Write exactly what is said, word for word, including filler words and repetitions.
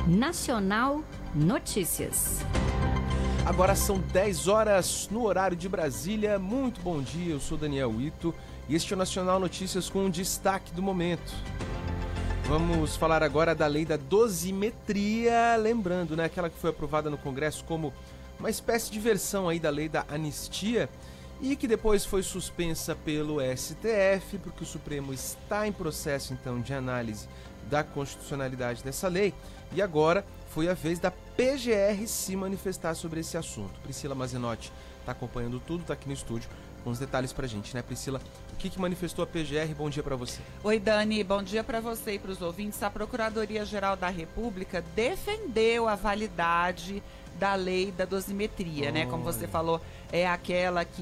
Nacional Notícias. Agora são dez horas no horário de Brasília. Muito bom dia, eu sou Daniel Ito e este é o Nacional Notícias com um destaque do momento. Vamos falar agora da lei da dosimetria, lembrando, né, aquela que foi aprovada no Congresso como uma espécie de versão aí da lei da anistia e que depois foi suspensa pelo S T F, porque o Supremo está em processo então de análise da constitucionalidade dessa lei e agora foi a vez da P G R se manifestar sobre esse assunto. Priscila Mazenotti está acompanhando tudo, está aqui no estúdio com os detalhes pra gente, né, Priscila? O que, que manifestou a P G R? Bom dia para você. Oi, Dani, bom dia para você e para os ouvintes. A Procuradoria-Geral da República defendeu a validade da lei da dosimetria, Olha. né? Como você falou, é aquela que